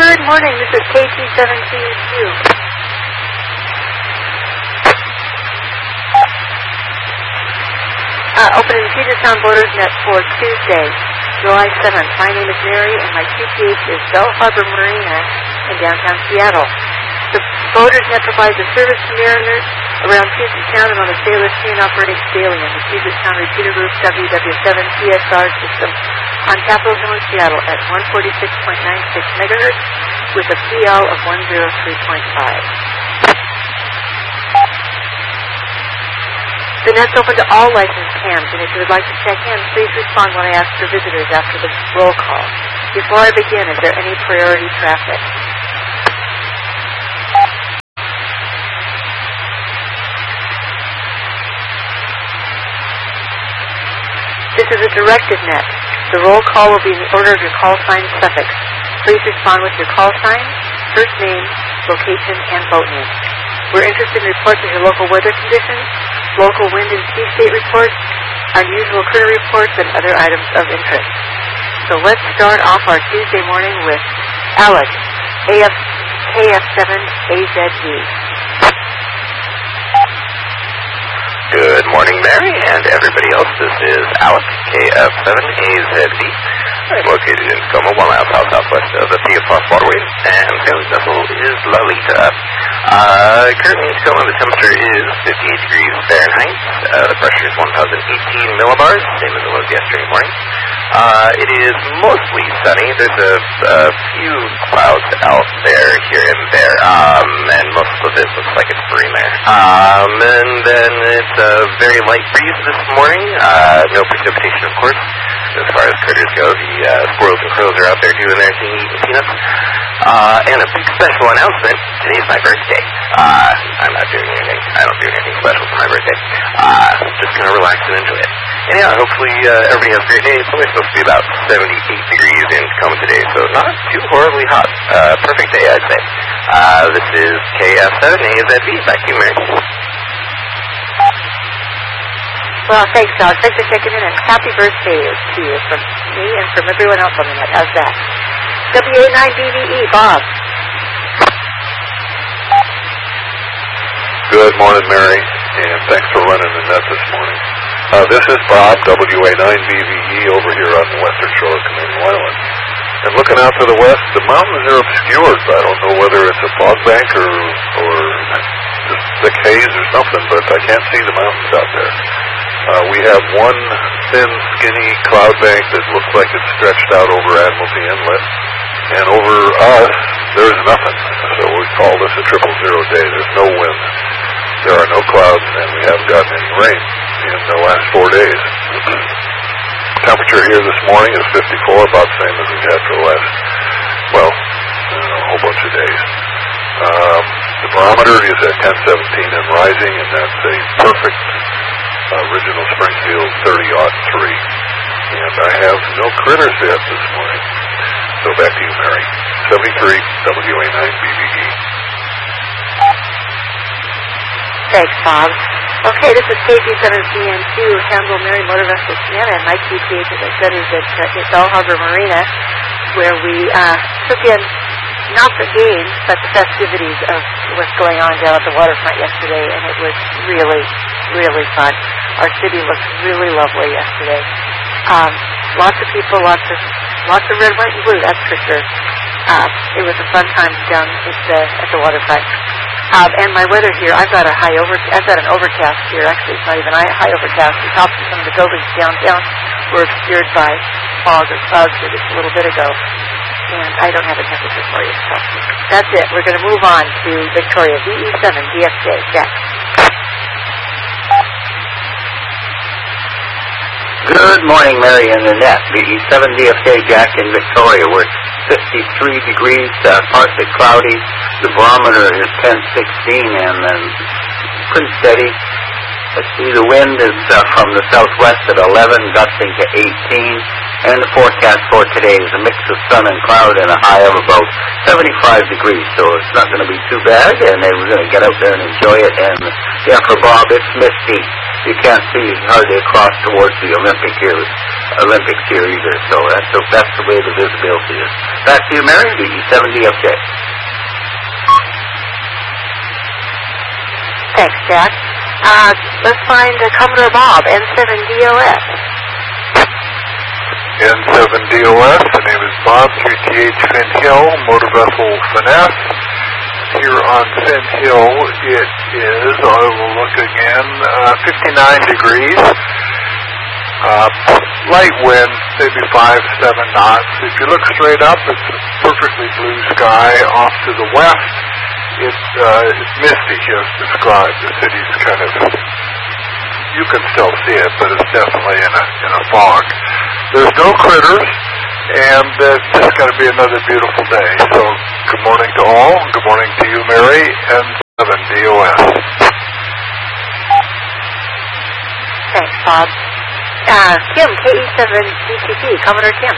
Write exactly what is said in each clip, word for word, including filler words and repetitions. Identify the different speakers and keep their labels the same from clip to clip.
Speaker 1: Good morning. This is K T seven C Q. Uh, opening the Puget Sound Voters Net for Tuesday, July seventh. My name is Mary, and my Q T H is Bell Harbor Marina in downtown Seattle. The Voters Net provides a service to mariners around Puget Sound and on the Sailor Screen operates daily on the Puget Sound Repeater Group W W seven P S R system on Capitol Hill in Seattle at one forty-six point nine six megahertz with a P L of one oh three point five. The net's open to all licensed hams, and if you would like to check in, please respond when I ask for visitors after the roll call. Before I begin, is there any priority traffic? This is a directed net. The roll call will be in the order of your call sign suffix. Please respond with your call sign, first name, location, and vote name. We're interested in reports of your local weather conditions, local wind and sea state reports, unusual critter reports, and other items of interest. So let's start off our Tuesday morning with Alex, A F K F seven A Z V.
Speaker 2: Good morning, Mary, and everybody else. This is Alex, K F seven A Z V. I'm located in Tacoma, one mile south southwest of the P F Ross Waterway, and sailing vessel is Lalita. Uh, currently in Tacoma, the temperature is fifty-eight degrees Fahrenheit. Uh, the pressure is one thousand eighteen millibars, same as it was yesterday morning. Uh, it is mostly sunny. There's a, a few clouds out there, here and there, um, and most of it looks like it's green there. Um, and then it's a very light breeze this morning. Uh, no precipitation, of course. As far as critters go, the uh, squirrels and crows are out there doing their thing, eating peanuts. Uh, and a big special announcement, today's my birthday. Uh, I'm not doing anything. I don't do anything special for my birthday. Uh, just going to relax and enjoy it. And yeah, hopefully uh, everybody has a great day. It's only supposed to be about seventy-eight degrees in Tacoma today, so not too horribly hot. Uh, perfect day, I'd say. Uh, this is K F seven A Z V. Back to you, Mary.
Speaker 1: Well, thanks, Alex. Thanks for checking in, and happy birthday to you from me and from everyone else on the net. How's that? W A nine B V E, Bob.
Speaker 3: Good morning, Mary, and thanks for running the net this morning. Uh, this is Bob, W A nine B V E, over here on the western shore of Camino Island. And looking out to the west, the mountains are obscured. I don't know whether it's a fog bank or, or just thick haze or something, but I can't see the mountains out there. Uh, we have one thin, skinny cloud bank that looks like it's stretched out over Admiralty Inlet. And over us, there's nothing. So we call this a triple zero day. There's no wind. There are no clouds, and we haven't gotten any rain in the last four days. Temperature here this morning is fifty-four, about the same as we've had for the last, well, a whole bunch of days. Um, the barometer is at ten seventeen and rising, and that's a perfect uh, original Springfield thirty aught three. And I have no critters yet this morning. So back to you, Mary. seventy-three, W A nine B V E.
Speaker 1: Thanks, Bob. Okay, this is K T seven C N two, Campbell Mary Motor Vessel Sienna, and my Q T H, as I said, is at uh, Bell Harbor Marina, where we uh, took in not the games, but the festivities of what's going on down at the waterfront yesterday, and it was really, really fun. Our city looked really lovely yesterday. Um, lots of people, lots of lots of red, white, and blue, that's for sure. Uh, it was a fun time down at the, at the waterfront. Um, and my weather here, I've got a high over, I've got an overcast here. Actually, it's not even a high overcast. The tops of some of the buildings downtown were obscured by fog or clouds here just a little bit ago. And I don't have a temperature for you. So that's it. We're going to move on to Victoria, V E seven D F J. Jack.
Speaker 4: Good morning, Mary and Annette. V E seven D F J, Jack in Victoria. We're fifty-three degrees, uh, partly cloudy. The barometer is ten sixteen, and then pretty steady. Let's see, the wind is uh, from the southwest at eleven, gusting to eighteen. And the forecast for today is a mix of sun and cloud and a high of about seventy-five degrees. So it's not going to be too bad, and then we're going to get out there and enjoy it. And yeah, for Bob, it's misty. you can't see hardly across towards the Olympic here, Olympics here either. So that's the, that's the way the visibility is. Back to you, Mary, the E seven D F J.
Speaker 1: Thanks, Jack. Uh, let's find uh, Commodore Bob, N seven D O S.
Speaker 3: N seven D O S, the name is Bob, Q T H Finn Hill, motor vessel Finesse. Here on Finn Hill, it is, I will look again, uh, fifty-nine degrees. Uh, light wind, maybe five, seven knots. If you look straight up, it's a perfectly blue sky. Off to the west, it's, uh, it's misty as described. The city's kind of, you can still see it, but it's definitely in a, in a fog. There's no critters, and uh, it's just going to be another beautiful day. So, good morning to all. Good morning to you, Mary, and seven D O S.
Speaker 1: Thanks, Bob. Uh, Kim, K E seven D T P, Commodore Kim.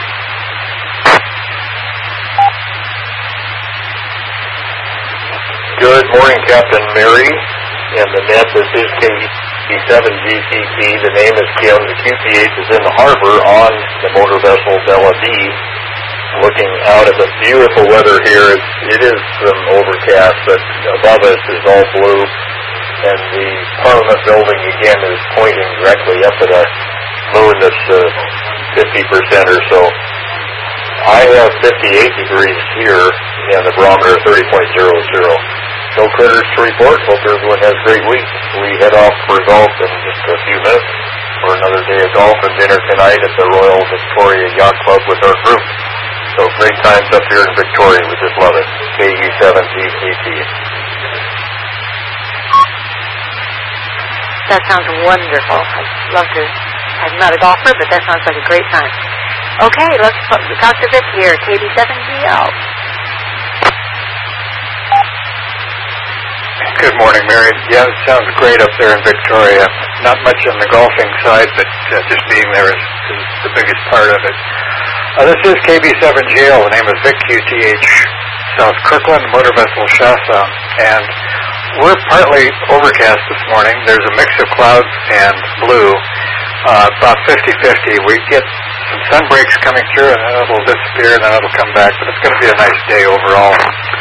Speaker 5: Good morning, Captain Mary, and the net. This is K E seven G T P. The name is Kim. The Q T H is in the harbor on the motor vessel Bella D. Looking out at the beautiful weather here, it's, it is some overcast, but above us is all blue, and the Parliament building again is pointing directly up at a moon that's uh, fifty percent or so. I have fifty-eight degrees here, and the barometer thirty point zero zero. No critters to report. Hope everyone has a great week. We head off for golf in just a few minutes for another day of golf and dinner tonight at the Royal Victoria Yacht Club with our group. So great times up here in Victoria. We just love it. K E seven G T P.
Speaker 1: That sounds wonderful. I'd love to. I'm not a golfer, but that sounds like a great time. Okay, let's talk to Vic here, K B seven G L.
Speaker 6: Good morning, Mary. Yeah, it sounds great up there in Victoria. Not much on the golfing side, but uh, just being there is, is the biggest part of it. Uh, this is K B seven G L. The name is Vic, Q T H, South Kirkland, motor vessel Shasta, and we're partly overcast this morning. There's a mix of clouds and blue, uh, about fifty-fifty. We get some sun breaks coming through, and then it'll disappear, and then it'll come back, but it's going to be a nice day overall.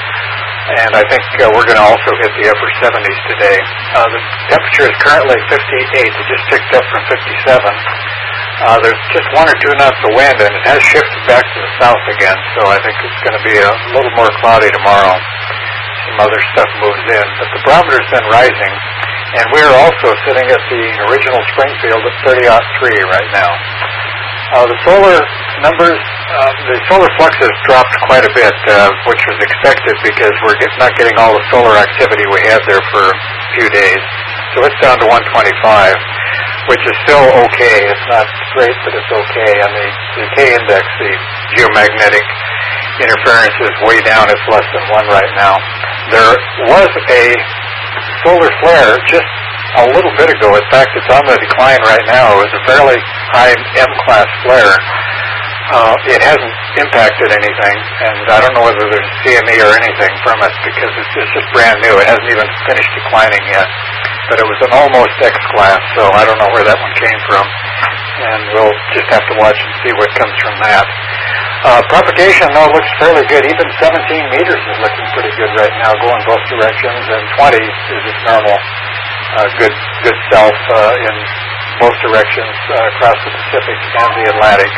Speaker 6: And I think uh, we're going to also hit the upper seventies today. Uh, the temperature is currently fifty-eight. It just ticked up from fifty-seven. Uh, there's just one or two knots of wind, and it has shifted back to the south again, so I think it's going to be a little more cloudy tomorrow. Some other stuff moves in, but the barometer's been rising, and we're also sitting at the original Springfield at thirty point three right now. Uh, the solar numbers, uh, the solar flux has dropped quite a bit, uh, which was expected because we're get, not getting all the solar activity we had there for a few days. So it's down to one twenty-five, which is still okay. It's not great, but it's okay. And the, the K-index, the geomagnetic interference, is way down. It's less than one right now. There was a solar flare just a little bit ago. In fact, it's on the decline right now. It was a fairly high M-class flare. Uh, it hasn't impacted anything, and I don't know whether there's C M E or anything from it because it's just, just brand new. It hasn't even finished declining yet. But it was an almost X-class, so I don't know where that one came from. And we'll just have to watch and see what comes from that. Uh, propagation, though, looks fairly good. Even seventeen meters is looking pretty good right now, going both directions, and twenty is just normal. Uh, good good self uh, in both directions uh, across the Pacific and the Atlantic.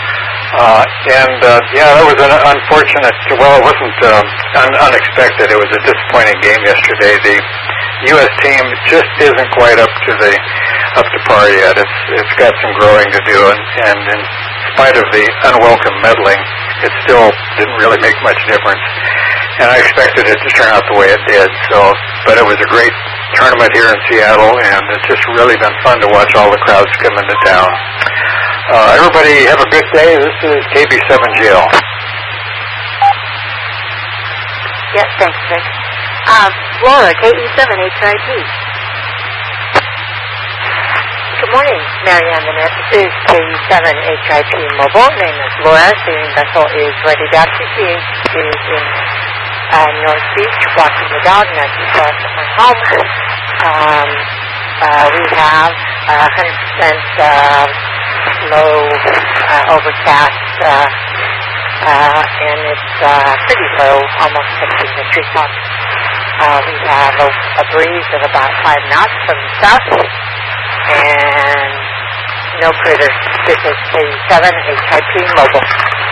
Speaker 6: Uh, and, uh, yeah, that was an unfortunate, well, it wasn't um, un- unexpected. It was a disappointing game yesterday. The U S team just isn't quite up to the up to par yet. It's it's got some growing to do, and, and in spite of the unwelcome meddling, it still didn't really make much difference. And I expected it to turn out the way it did. So, but it was a great tournament here in Seattle, and it's just really been fun to watch all the crowds come into town. Uh, everybody have a good day. This is K B seven G L.
Speaker 1: Yes, thanks, Vic. Uh, Laura, K E seven H I P. Good morning, Marianne the Net. This is K E seven H I P Mobile. Name is Laura. Steering vessel is Ready Back. Q T H is in uh, North Beach, walking the dog, and that's just off at my home. Um, uh, we have
Speaker 7: uh, one hundred percent uh, low, uh, overcast, uh, uh, and it's uh, pretty low, almost touching the treetops. Uh, we have a, a breeze of about five knots from the south, and no critters. This is K B seven, a Typhoon Mobile.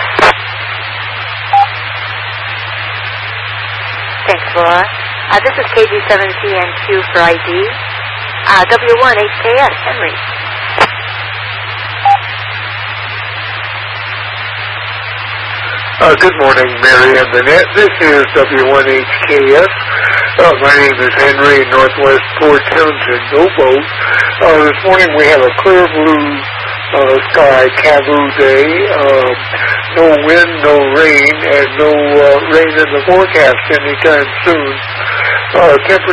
Speaker 1: Thanks, Laura. Uh, this is K G seven T N Q for I D. Uh, W one H K S, Henry.
Speaker 8: Uh, good morning, Mary and Lynette. This is W one H K S. Uh, my name is Henry, Northwest Port Townsend, no boat. Uh, this morning we have a clear blue uh, sky, Cavu day. Uh, no wind, no rain, and no uh, rain in the forecast anytime soon. Uh, temperature